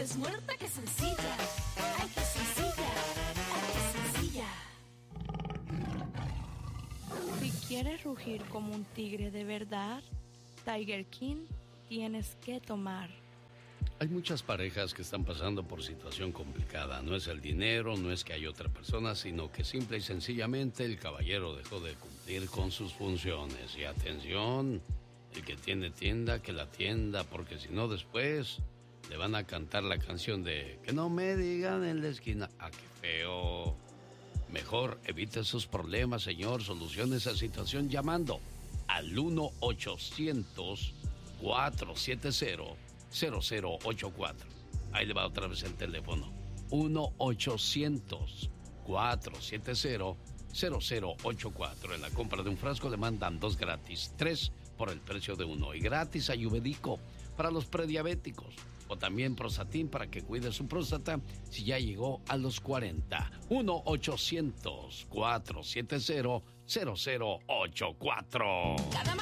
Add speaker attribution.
Speaker 1: es muerta, qué sencilla. Ay, qué sencilla. Ay, qué sencilla.
Speaker 2: Si quieres rugir como un tigre de verdad, Tiger King tienes que tomar.
Speaker 3: Hay muchas parejas que están pasando por situación complicada. No es el dinero, no es que hay otra persona, sino que simple y sencillamente el caballero dejó de cumplir con sus funciones. Y atención, el que tiene tienda, que la tienda, porque si no después le van a cantar la canción de que no me digan en la esquina. ¡Ah, qué feo! Mejor evite esos problemas, señor. Solucione esa situación llamando al 1-800-470-0084. Ahí le va otra vez el teléfono. 1-800-470-0084. En la compra de un frasco le mandan 2 gratis, 3 por el precio de 1. Y gratis Ayurvédico para los prediabéticos. O también Prostatin para que cuide su próstata si ya llegó a los 40. 1-800-470-0084.